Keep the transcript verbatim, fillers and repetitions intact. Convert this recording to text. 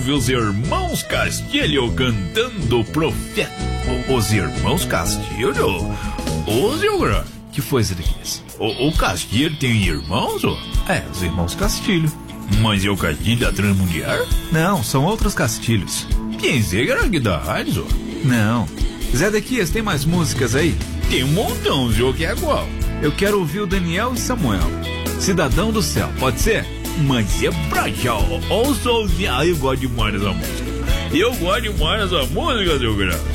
ouve os irmãos Castilho cantando Profeta. O, os irmãos Castilho? Ô, seu Grande. Que foi, Zedequias? O, o Castilho tem irmãos, ó? É, os irmãos Castilho. Mas é o Castilho da Transmundial? Não, são outros Castilhos. Pensei que era aqui da rádio, ó. Não. Zedequias, tem mais músicas aí? Tem um montão, senhor, que é qual? Eu quero ouvir o Daniel e Samuel. Cidadão do Céu, pode ser? Mas é pra já, ó. Ó o solzinho. Ah, eu gosto demais dessa música. Eu gosto demais dessa música, seu Grande.